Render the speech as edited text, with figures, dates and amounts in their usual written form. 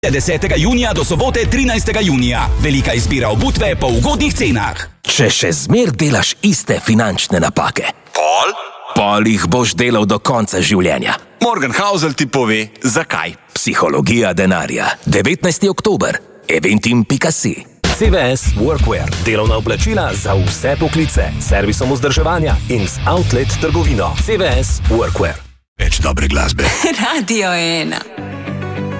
10. junija do sobote 13. junija. Velika izbira obutve po ugodnih cenah. Če še zmer delaš iste finančne napake, pol jih boš delal do konca življenja. Morgan Housel ti pove, zakaj. Psihologija denarja. 19. oktober. Eventim.si. CVS Workwear. Delovna oblačila za vse poklice. Servisom vzdrževanja in z outlet trgovino. CVS Workwear. Več dobre glasbe. Radio 1.